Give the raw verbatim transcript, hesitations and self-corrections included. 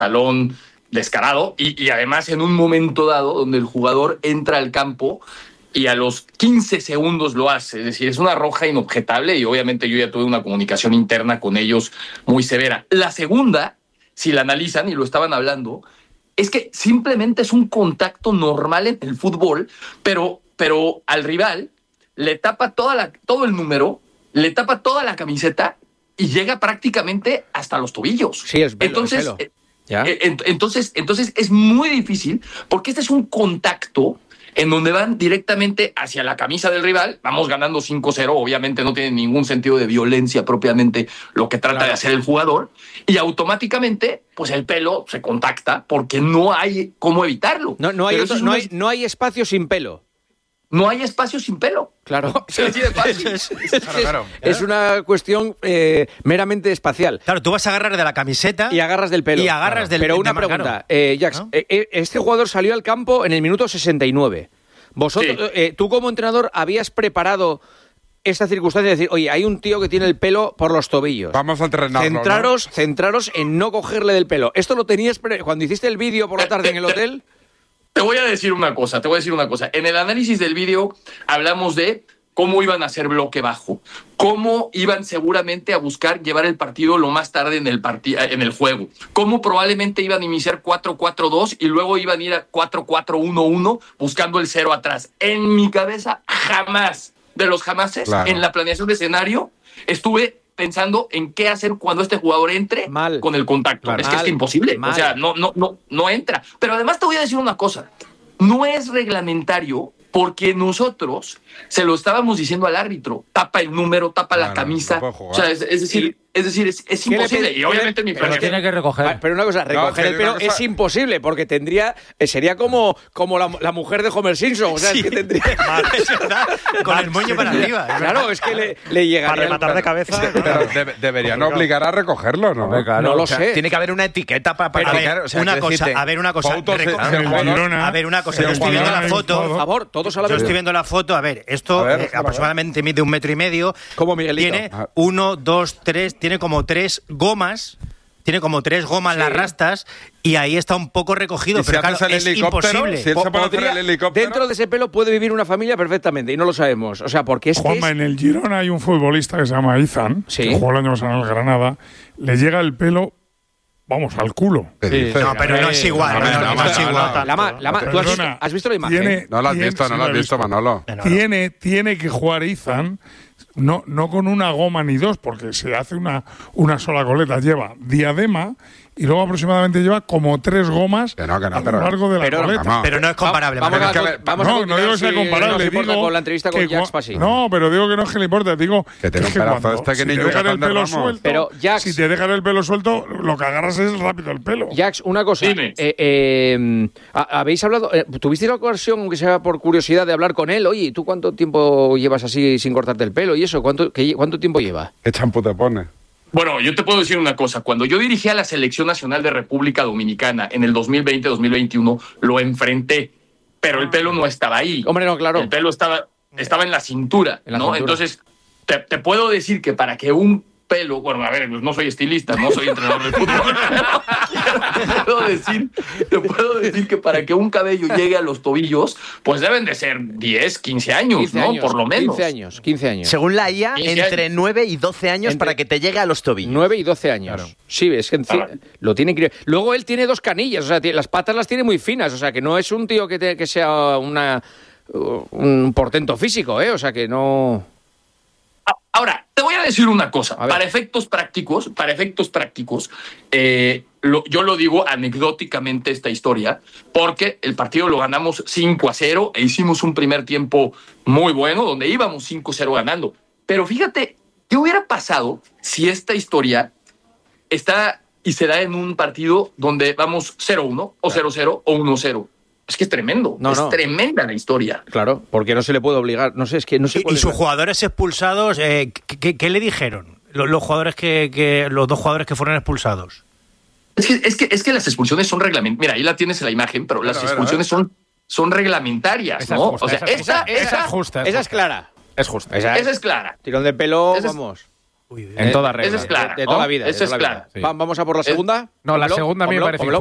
talón descarado y, y además en un momento dado donde el jugador entra al campo y a los quince segundos lo hace. Es decir, es una roja inobjetable y obviamente yo ya tuve una comunicación interna con ellos muy severa. La segunda, si la analizan y lo estaban hablando, es que simplemente es un contacto normal en el fútbol, pero, pero al rival le tapa toda la, todo el número, le tapa toda la camiseta y llega prácticamente hasta los tobillos. Sí, es velo, entonces, es velo. ¿Ya? Entonces, entonces es muy difícil porque este es un contacto en donde van directamente hacia la camisa del rival. Vamos ganando cinco cero, obviamente no tiene ningún sentido de violencia propiamente lo que trata claro. de hacer el jugador, y automáticamente pues el pelo se contacta porque no hay cómo evitarlo. No, no, hay, otro, no, hay, no hay espacio sin pelo. No hay espacio sin pelo. Claro. Es, así de fácil. es, es, es, claro, claro. es una cuestión eh, meramente espacial. Claro, tú vas a agarrar de la camiseta y agarras del pelo. Y agarras claro. del Pero una de pregunta, claro. eh, Jax, ¿no? eh, este jugador salió al campo en el minuto sesenta y nueve. Vosotros, sí. eh, tú como entrenador, ¿habías preparado esta circunstancia de decir, oye, hay un tío que tiene el pelo por los tobillos? Vamos a entrenarlo, Centraros, ¿no? centraros en no cogerle del pelo. ¿Esto lo tenías pre- cuando hiciste el vídeo por la tarde en el hotel? Te voy a decir una cosa, te voy a decir una cosa. En el análisis del vídeo hablamos de cómo iban a hacer bloque bajo, cómo iban seguramente a buscar llevar el partido lo más tarde en el, partid- en el juego, cómo probablemente iban a iniciar cuatro cuatro dos y luego iban a ir a cuatro cuatro uno uno buscando el cero atrás. En mi cabeza, jamás, de los jamases, claro. en la planeación de escenario, estuve pensando en qué hacer cuando este jugador entre Mal. con el contacto. Claro, es que mal, es imposible. Mal. O sea, no, no, no, no entra. Pero además te voy a decir una cosa. No es reglamentario porque nosotros se lo estábamos diciendo al árbitro. Tapa el número, tapa no, la camisa. No, no o sea, es, es decir, es, decir es, es imposible. Y obviamente mi Pero tiene que recoger. Pero una cosa, recoger no, el pelo cosa... es imposible porque tendría sería como, como la, la mujer de Homer Simpson. O sea, sí. es que tendría... es verdad, con el moño para arriba. Es claro, es que le, le llegaría... Para rematar de cabeza. Pero de, deberían obligar a recogerlo, ¿no? Claro, no lo o sea, sé. Tiene que haber una etiqueta para... para ver, o sea, una cosa, a ver una cosa. Fotos reco- de, de a ver una cosa. Yo estoy viendo la foto. Por favor, todos a la Yo vez. estoy viendo la foto. A ver, esto ver, eh, aproximadamente mide un metro y medio. Como Miguelito. Tiene uno, dos, tres, tiene como tres gomas, tiene como tres gomas sí. las rastas y ahí está un poco recogido, si pero claro, es imposible. Si él se puede hacer el helicóptero, dentro de ese pelo puede vivir una familia perfectamente y no lo sabemos. O sea, porque es Juanma, que es... en el Girona hay un futbolista que se llama Izan, ¿Sí? que jugó el año pasado en el Granada, le llega el pelo, vamos, al culo. Sí, no, pero no es igual. No, no, no es igual. Lama, Lama, ¿tú has visto, has visto la imagen? Tiene, no la has tiene, visto, no la has visto, Manolo. Tiene, tiene que jugar Izan, no, no con una goma ni dos, porque se hace una, una sola coleta. Lleva diadema y luego aproximadamente lleva como tres gomas que no, que no, a lo pero, largo de la pero, coleta. No, pero no es comparable. Vamos, vamos, a, a, vamos no, a no digo que sea si comparable. No digo con la entrevista con Jax Pasi. No, pero digo que no es que le importa. Digo que te es que cuando, este que si te dejan el pelo suelto, pero, Jax, si te dejan el pelo suelto, lo que agarras es rápido el pelo. Jax, una cosa. Eh, eh, ¿Habéis hablado? Eh, ¿Tuvisteis la ocasión, aunque sea por curiosidad, de hablar con él? Oye, ¿tú cuánto tiempo llevas así sin cortarte el pelo y eso? ¿Cuánto, qué, ¿cuánto tiempo lleva? ¿Qué champú te pone? Bueno, yo te puedo decir una cosa. Cuando yo dirigí a la Selección Nacional de República Dominicana en el dos mil veinte dos mil veintiuno, lo enfrenté, pero el pelo no estaba ahí. Hombre, no, claro. El pelo estaba, estaba en la cintura, en la ¿no? cintura. Entonces, te, te puedo decir que para que un pelo... Bueno, a ver, no soy estilista, no soy entrenador de fútbol. te, puedo decir, te puedo decir que para que un cabello llegue a los tobillos, pues deben de ser diez, quince años, quince ¿no? Años, por lo menos. quince años, quince años. Según la I A, quince entre años. nueve y doce años Entre para que te llegue a los tobillos. nueve y doce años. Claro. Sí, es que en Claro. lo tiene increíble. Luego él tiene dos canillas, o sea, tiene, las patas las tiene muy finas, o sea, que no es un tío que, te, que sea una un portento físico, ¿eh? O sea, que no... Ahora, te voy a decir una cosa. Para efectos prácticos, para efectos prácticos, eh, lo, yo lo digo anecdóticamente esta historia, porque el partido lo ganamos cinco a cero e hicimos un primer tiempo muy bueno, donde íbamos cinco cero ganando. Pero fíjate, ¿qué hubiera pasado si esta historia está y se da en un partido donde vamos cero uno o cero cero o uno cero? Es que es tremendo, no, es no. tremenda la historia. Claro, porque no se le puede obligar, no sé, es que no sé. Y, y sus jugadores expulsados, eh, ¿qué, qué, ¿qué le dijeron? Los, los jugadores que, que los dos jugadores que fueron expulsados. Es que, es que, es que las expulsiones son reglamentarias. Mira, ahí la tienes en la imagen, pero las a ver, expulsiones son, son reglamentarias, Esa ¿no? es justa, o sea, esa es esta, justa. esa, Esa es justa. Esa es clara. Es justa. Esa, esa es clara. Tirón de pelo, Esa es- vamos. En toda regla. Esa es clara. De, de toda ¿no? la vida. Esa de toda es la clara. vida. Va- Vamos a por la segunda. No, la Pónmelo, segunda a mí me pónmelo, parece pónmelo.